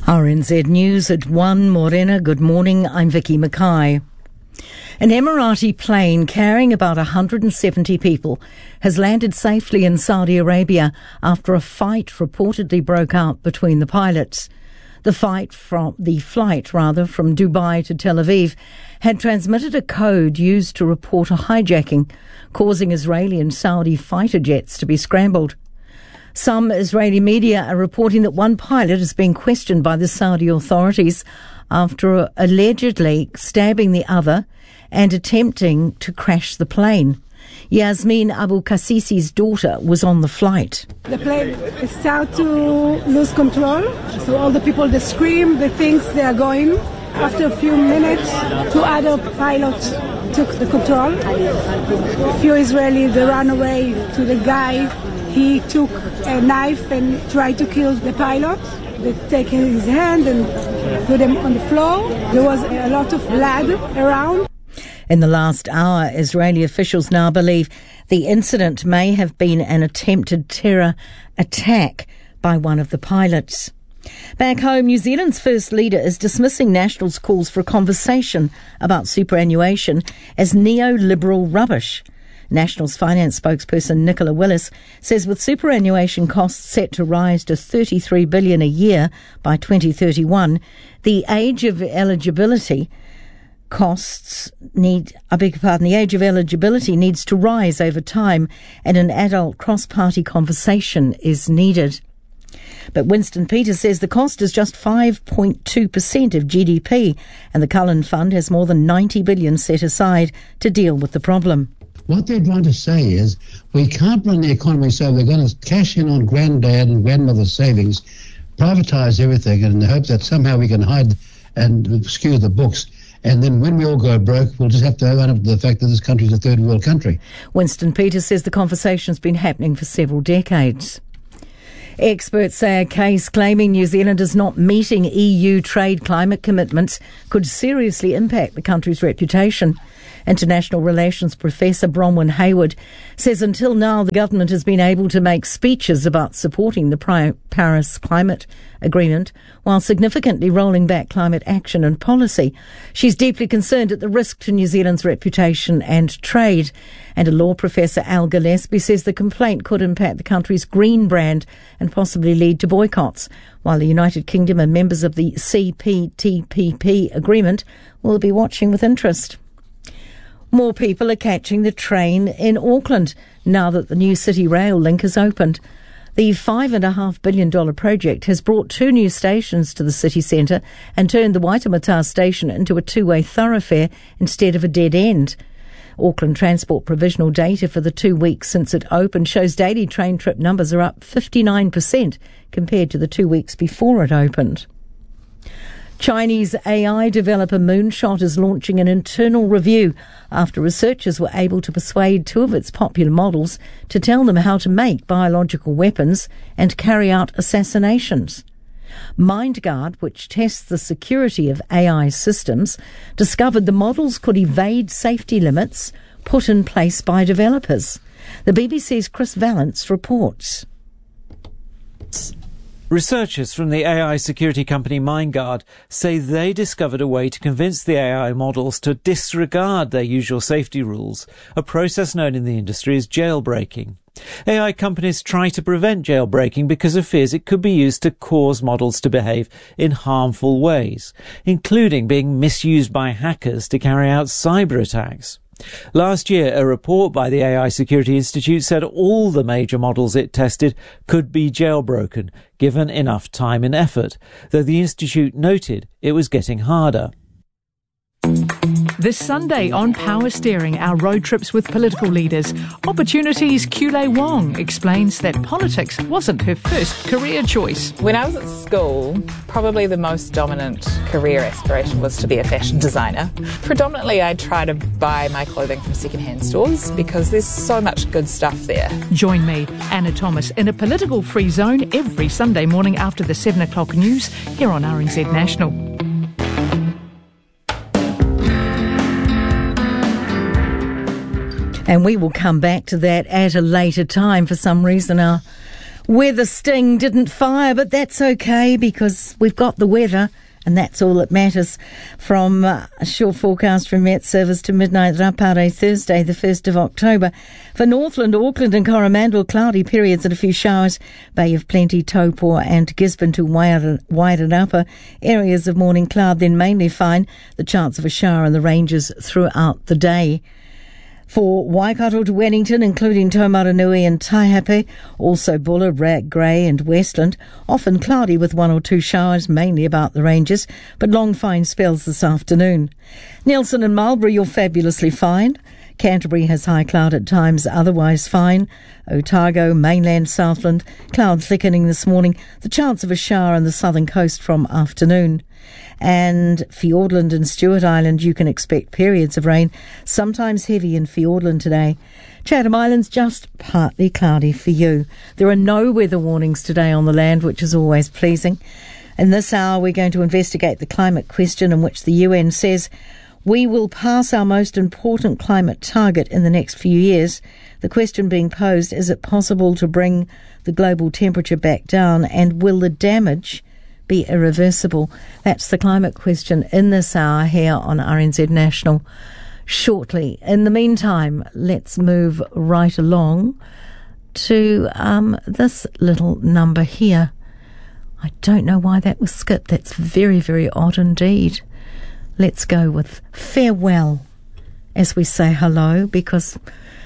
RNZ News at 1, Morena. Good morning, I'm Vicky Mackay. An Emirati plane carrying about 170 people has landed safely in Saudi Arabia after a fight reportedly broke out between the pilots. The flight from Dubai to Tel Aviv had transmitted a code used to report a hijacking, causing Israeli and Saudi fighter jets to be scrambled. Some Israeli media are reporting that one pilot is being questioned by the Saudi authorities after allegedly stabbing the other and attempting to crash the plane. Yasmin Abu Kassisi's daughter was on the flight. The plane started to lose control, so all the people, they scream, they think they are going. After a few minutes, two other pilots took the control. A few Israelis, they ran away to the guy. He took a knife and tried to kill the pilot. They take his hand and put him on the floor. There was a lot of blood around. In the last hour, Israeli officials now believe the incident may have been an attempted terror attack by one of the pilots. Back home, New Zealand's First Leader is dismissing Nationals' calls for a conversation about superannuation as neoliberal rubbish. Nationals finance spokesperson Nicola Willis says with superannuation costs set to rise to $33 billion a year by 2031, the age of eligibility needs to rise over time, and an adult cross-party conversation is needed. But Winston Peters says the cost is just 5.2% of GDP, and the Cullen Fund has more than $90 billion set aside to deal with the problem. What they're trying to say is we can't run the economy so we're going to cash in on granddad and grandmother's savings, privatise everything, and in the hope that somehow we can hide and skew the books. And then when we all go broke, we'll just have to own up to the fact that this country's a third world country. Winston Peters says the conversation's been happening for several decades. Experts say a case claiming New Zealand is not meeting EU trade climate commitments could seriously impact the country's reputation. International Relations Professor Bronwyn Hayward says until now the government has been able to make speeches about supporting the Paris Climate Agreement while significantly rolling back climate action and policy. She's deeply concerned at the risk to New Zealand's reputation and trade. And a law professor, Al Gillespie, says the complaint could impact the country's green brand and possibly lead to boycotts, while the United Kingdom and members of the CPTPP agreement will be watching with interest. More people are catching the train in Auckland now that the new City Rail link has opened. The $5.5 billion project has brought two new stations to the city centre and turned the Waitemata station into a two-way thoroughfare instead of a dead end. Auckland Transport provisional data for the 2 weeks since it opened shows daily train trip numbers are up 59% compared to the 2 weeks before it opened. Chinese AI developer Moonshot is launching an internal review after researchers were able to persuade two of its popular models to tell them how to make biological weapons and carry out assassinations. MindGuard, which tests the security of AI systems, discovered the models could evade safety limits put in place by developers. The BBC's Chris Vallance reports. Researchers from the AI security company MindGuard say they discovered a way to convince the AI models to disregard their usual safety rules, a process known in the industry as jailbreaking. AI companies try to prevent jailbreaking because of fears it could be used to cause models to behave in harmful ways, including being misused by hackers to carry out cyber attacks. Last year, a report by the AI Security Institute said all the major models it tested could be jailbroken, given enough time and effort, though the Institute noted it was getting harder. This Sunday on Power Steering, our road trips with political leaders, Opportunity's Kule Wong explains that politics wasn't her first career choice. When I was at school, probably the most dominant career aspiration was to be a fashion designer. Predominantly, I try to buy my clothing from second-hand stores because there's so much good stuff there. Join me, Anna Thomas, in a political free zone every Sunday morning after the 7 o'clock news here on RNZ National. And we will come back to that at a later time. For some reason, our Weather Sting didn't fire, but that's okay because we've got the weather. And that's all that matters. From a short forecast from Met Service to midnight Rapare, Thursday, the 1st of October. For Northland, Auckland and Coromandel, cloudy periods and a few showers. Bay of Plenty, Taupo and Gisborne to Wairarapa. Areas of morning cloud, then mainly fine. The chance of a shower in the ranges throughout the day. For Waikato to Wellington, including Taumaranui and Taihape, also Buller, Grey and Westland, often cloudy with one or two showers, mainly about the ranges, but long fine spells this afternoon. Nelson and Marlborough, you're fabulously fine. Canterbury has high cloud at times, otherwise fine. Otago, mainland Southland, cloud thickening this morning, the chance of a shower on the southern coast from afternoon. And Fiordland and Stewart Island, you can expect periods of rain, sometimes heavy in Fiordland today. Chatham Islands, just partly cloudy for you. There are no weather warnings today on the land, which is always pleasing. In this hour, we're going to investigate the climate question in which the UN says we will pass our most important climate target in the next few years. The question being posed, is it possible to bring the global temperature back down, and will the damage be irreversible? That's the climate question in this hour here on RNZ National shortly. In the meantime, let's move right along to this little number here. I don't know why that was skipped. That's very, very odd indeed. Let's go with Farewell as we say hello, because